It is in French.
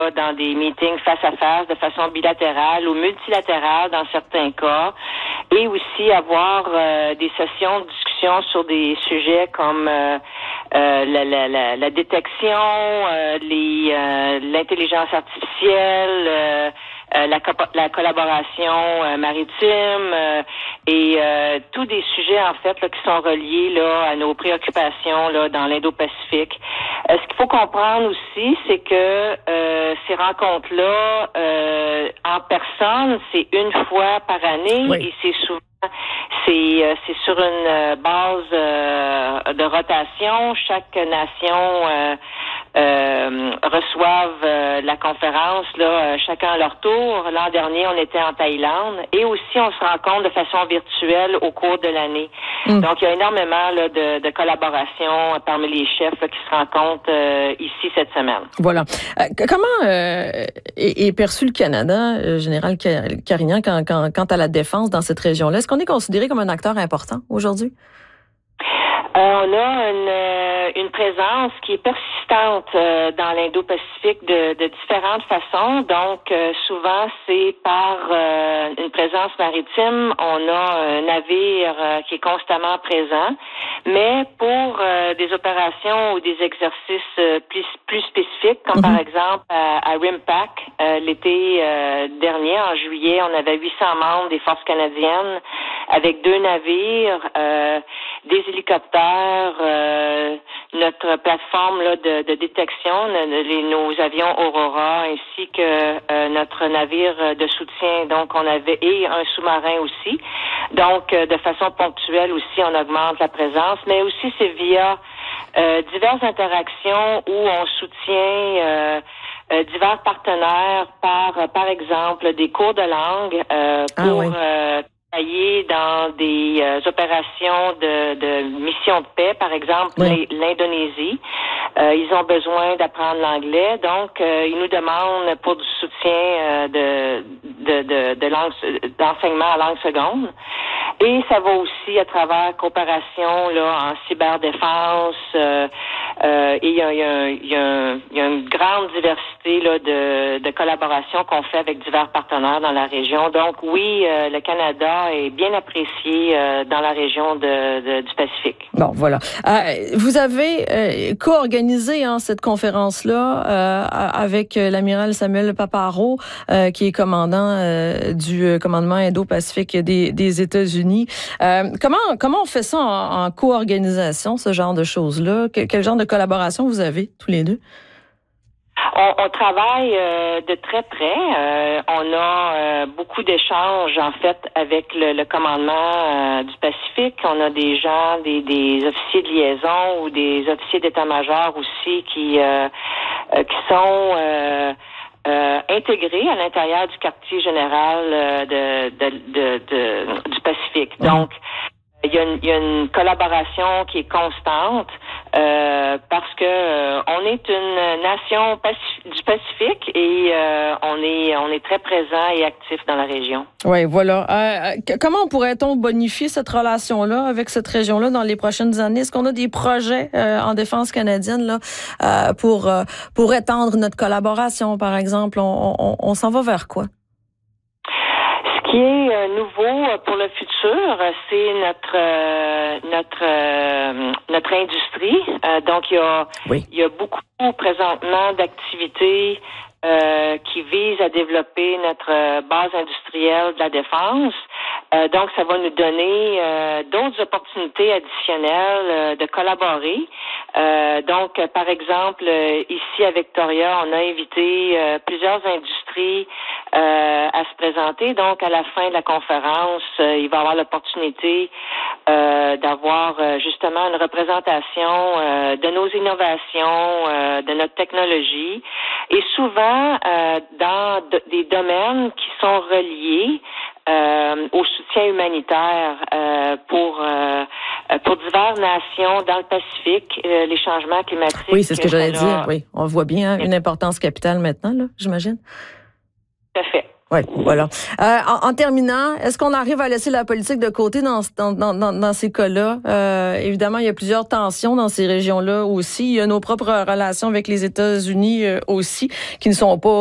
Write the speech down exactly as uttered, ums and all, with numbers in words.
dans des meetings face à face, de façon bilatérale ou multilatérale dans certains cas, et aussi avoir euh, des sessions de discussion sur des sujets comme euh, euh, la, la, la, la détection, euh, les euh, l'intelligence artificielle, euh, euh, la, la collaboration euh, maritime euh, et euh, tous des sujets en fait là, qui sont reliés là à nos préoccupations là dans l'Indo-Pacifique. Euh, ce qu'il faut comprendre aussi, c'est que euh, ces rencontres-là euh, en personne, c'est une fois par année oui. et c'est souvent c'est euh, c'est sur une base euh, de rotation. Chaque nation euh, euh, reçoivent euh, la conférence là, chacun à leur tour. L'an dernier, on était en Thaïlande et aussi on se rencontre de façon virtuelle au cours de l'année. Mm. Donc, il y a énormément là, de, de collaboration parmi les chefs là, qui se rencontrent euh, ici cette semaine. Voilà. Euh, comment euh, est, est perçu le Canada, euh, Général Carignan, quand, quand, quant à la défense dans cette région-là? Est-ce qu'on est considéré comme un acteur important aujourd'hui? Euh, on a une, une présence qui est persistante euh, dans l'Indo-Pacifique de, de différentes façons. Donc, euh, souvent, c'est par euh, une présence maritime. On a un navire euh, qui est constamment présent. Mais pour euh, des opérations ou des exercices euh, plus, plus spécifiques, comme mm-hmm. par exemple à, à RIMPAC, euh, l'été euh, dernier, en juillet, on avait huit cents membres des forces canadiennes avec deux navires, euh, des hélicoptères, Euh, notre plateforme là, de, de détection, les, nos avions Aurora, ainsi que euh, notre navire de soutien. Donc, on avait et un sous-marin aussi. Donc, euh, de façon ponctuelle aussi, on augmente la présence, mais aussi c'est via euh, diverses interactions où on soutient euh, euh, divers partenaires par, par exemple, des cours de langue euh, pour... Ah oui. euh, travailler dans des euh, opérations de, de mission de paix, par exemple oui. l'Indonésie. Euh, ils ont besoin d'apprendre l'anglais, donc euh, ils nous demandent pour du soutien euh, de, de, de, de langue, d'enseignement en langue seconde. Et ça va aussi à travers coopération là en cyberdéfense. Euh, euh, et il y a, y, a, y, a, y a une grande diversité là de, de collaboration qu'on fait avec divers partenaires dans la région. Donc oui, euh, le Canada est bien apprécié euh, dans la région de, de, du Pacifique. Bon, voilà. Euh, vous avez euh, co-organisé hein, cette conférence-là euh, avec l'amiral Samuel Paparo, euh, qui est commandant euh, du commandement Indo-Pacifique des, des États-Unis. Euh, comment comment on fait ça en, en co-organisation, ce genre de choses-là? Que, quel genre de collaboration vous avez tous les deux? On, on travaille euh, de très près. Euh, on a euh, beaucoup d'échanges, en fait, avec le, le commandement euh, du Pacifique. On a des gens, des, des officiers de liaison ou des officiers d'état-major aussi qui, euh, euh, qui sont euh, euh, intégrés à l'intérieur du quartier général euh, de, de, de, de, du Pacifique. Mmh. Donc, il y, a une, il y a une collaboration qui est constante euh, parce que euh, on est une nation pacifique, du Pacifique et euh, on est on est très présent et actif dans la région. Oui, voilà. Euh, comment pourrait-on bonifier cette relation-là avec cette région-là dans les prochaines années? Est-ce qu'on a des projets euh, en défense canadienne là euh, pour euh, pour étendre notre collaboration, par exemple? On, on, on s'en va vers quoi? Ce qui est euh, nouveau pour le futur, c'est notre euh, notre euh, notre industrie. Euh, donc il y a oui. il y a beaucoup présentement d'activités euh, qui visent à développer notre base industrielle de la défense. Euh, donc ça va nous donner euh, d'autres opportunités additionnelles euh, de collaborer. Euh, donc par exemple ici à Victoria, on a invité euh, plusieurs industries Euh, à se présenter. Donc, à la fin de la conférence, euh, il va y avoir l'opportunité euh, d'avoir euh, justement une représentation euh, de nos innovations, euh, de notre technologie, et souvent euh, dans de, des domaines qui sont reliés euh, au soutien humanitaire euh, pour euh, pour diverses nations dans le Pacifique, euh, les changements climatiques. Oui, c'est ce que j'allais dire. Oui, on voit bien une importance capitale maintenant, là, j'imagine. Tout à fait. Oui, voilà. Euh, en, en terminant, est-ce qu'on arrive à laisser la politique de côté dans, dans, dans, dans ces cas-là? Euh, évidemment, il y a plusieurs tensions dans ces régions-là aussi. Il y a nos propres relations avec les États-Unis euh, aussi, qui ne sont pas